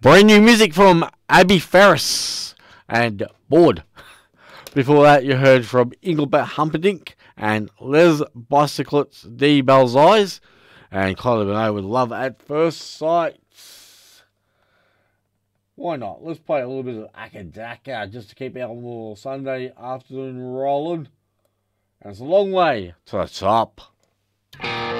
Brand new music from Abby Ferris and Bored. Before that, you heard from Engelbert Humperdinck and Les Bicyclettes D. Belzais and Kylie Minogue with Love at First Sight. Why not? Let's play a little bit of Akadaka just to keep our little Sunday afternoon rolling. And it's a long way to the top.